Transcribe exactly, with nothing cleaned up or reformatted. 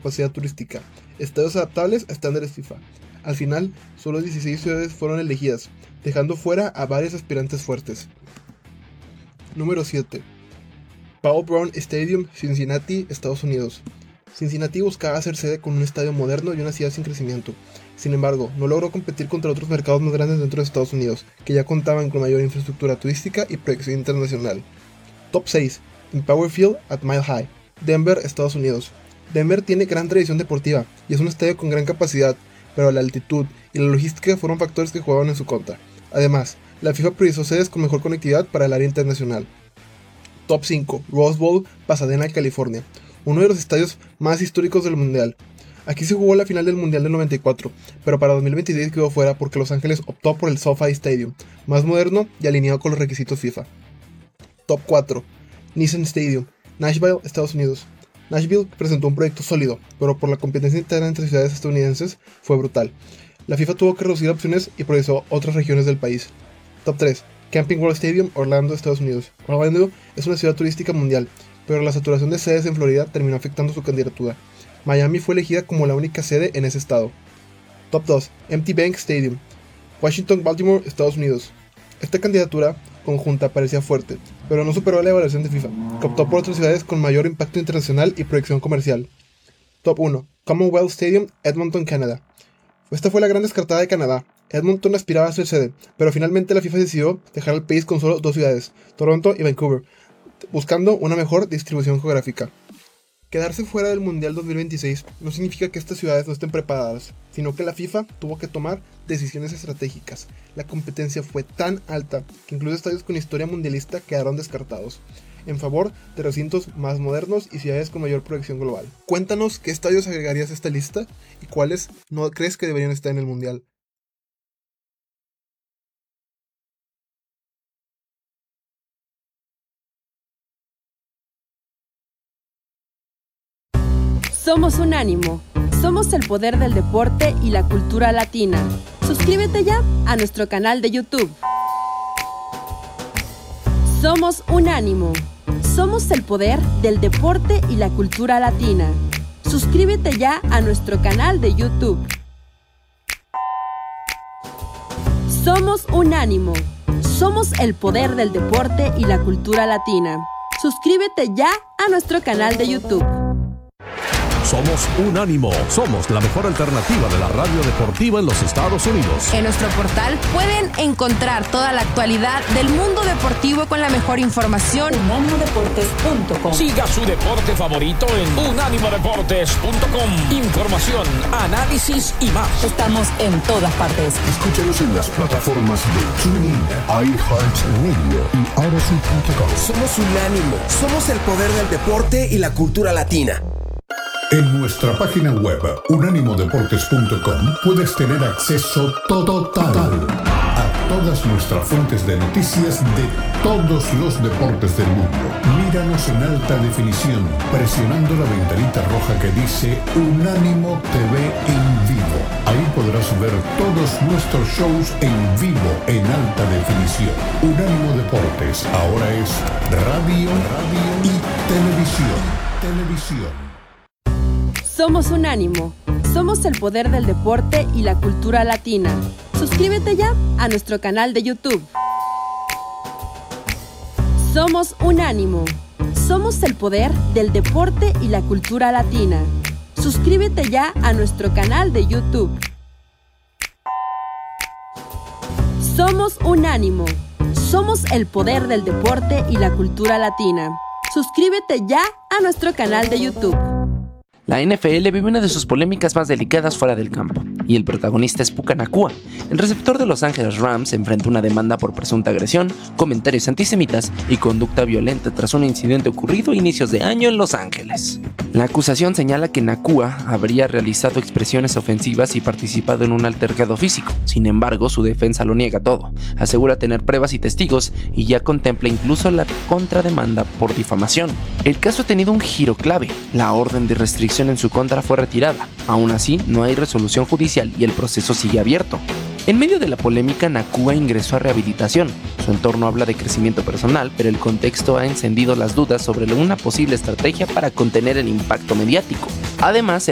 capacidad turística, estadios adaptables a estándares FIFA. Al final, solo dieciséis ciudades fueron elegidas, dejando fuera a varios aspirantes fuertes. Número siete. Paul Brown Stadium, Cincinnati, Estados Unidos. Cincinnati buscaba hacer sede con un estadio moderno y una ciudad sin crecimiento. Sin embargo, no logró competir contra otros mercados más grandes dentro de Estados Unidos, que ya contaban con mayor infraestructura turística y proyección internacional. Top seis. Empower Field at Mile High, Denver, Estados Unidos. Denver tiene gran tradición deportiva y es un estadio con gran capacidad, pero la altitud y la logística fueron factores que jugaban en su contra. Además, la FIFA priorizó sedes con mejor conectividad para el área internacional. Top cinco. Rose Bowl, Pasadena, California. Uno de los estadios más históricos del mundial. Aquí se jugó la final del mundial del noventa y cuatro, pero para dos mil veintiséis quedó fuera porque Los Ángeles optó por el SoFi Stadium, más moderno y alineado con los requisitos FIFA. Top cuatro. Nissan Stadium, Nashville, Estados Unidos. Nashville presentó un proyecto sólido, pero por la competencia interna entre ciudades estadounidenses fue brutal. La FIFA tuvo que reducir opciones y priorizó otras regiones del país. Top tres. Camping World Stadium, Orlando, Estados Unidos. Orlando es una ciudad turística mundial, pero la saturación de sedes en Florida terminó afectando su candidatura. Miami fue elegida como la única sede en ese estado. Top dos. M T Bank Stadium, Washington, Baltimore, Estados Unidos. Esta candidatura conjunta parecía fuerte, pero no superó la evaluación de FIFA, que optó por otras ciudades con mayor impacto internacional y proyección comercial. Top uno. Commonwealth Stadium, Edmonton, Canadá. Esta fue la gran descartada de Canadá. Edmonton aspiraba a ser sede, pero finalmente la FIFA decidió dejar al país con solo dos ciudades, Toronto y Vancouver, buscando una mejor distribución geográfica. Quedarse fuera del Mundial dos mil veintiséis no significa que estas ciudades no estén preparadas, sino que la FIFA tuvo que tomar decisiones estratégicas. La competencia fue tan alta que incluso estadios con historia mundialista quedaron descartados, en favor de recintos más modernos y ciudades con mayor proyección global. Cuéntanos qué estadios agregarías a esta lista y cuáles no crees que deberían estar en el Mundial. Somos Unánimo. Somos el poder del deporte y la cultura latina. Suscríbete ya a nuestro canal de YouTube. Somos Unánimo. Somos el poder del deporte y la cultura latina. Suscríbete ya a nuestro canal de YouTube. Somos Unánimo. Somos el poder del deporte y la cultura latina. Suscríbete ya a nuestro canal de YouTube. Somos Unánimo. Somos la mejor alternativa de la radio deportiva en los Estados Unidos. En nuestro portal pueden encontrar toda la actualidad del mundo deportivo con la mejor información. unánimo deportes punto com. Siga su deporte favorito en unánimo deportes punto com. Información, análisis y más. Estamos en todas partes. Escúchanos en las plataformas de TuneIn, iHeartRadio y Odyssey punto com. Somos Unánimo. Somos el poder del deporte y la cultura latina. En nuestra página web, unánimo deportes punto com, puedes tener acceso total a todas nuestras fuentes de noticias de todos los deportes del mundo. Míranos en alta definición, presionando la ventanita roja que dice Unánimo T V en vivo. Ahí podrás ver todos nuestros shows en vivo en alta definición. Unánimo Deportes ahora es radio, radio y televisión. Televisión. Somos Unánimo. Somos el poder del deporte y la cultura latina. Suscríbete ya a nuestro canal de YouTube. Somos Unánimo. Somos el poder del deporte y la cultura latina. Suscríbete ya a nuestro canal de YouTube. Somos Unánimo. Somos el poder del deporte y la cultura latina. Suscríbete ya a nuestro canal de YouTube. La N F L vive una de sus polémicas más delicadas fuera del campo, y el protagonista es Puka Nacua. El receptor de Los Ángeles Rams enfrenta una demanda por presunta agresión, comentarios antisemitas y conducta violenta tras un incidente ocurrido a inicios de año en Los Ángeles. La acusación señala que Nacua habría realizado expresiones ofensivas y participado en un altercado físico. Sin embargo, su defensa lo niega todo, asegura tener pruebas y testigos y ya contempla incluso la contrademanda por difamación. El caso ha tenido un giro clave. La orden de restricción en su contra fue retirada. Aún así, no hay resolución judicial y el proceso sigue abierto. En medio de la polémica, Nacua ingresó a rehabilitación. Su entorno habla de crecimiento personal, pero el contexto ha encendido las dudas sobre una posible estrategia para contener el impacto mediático. Además,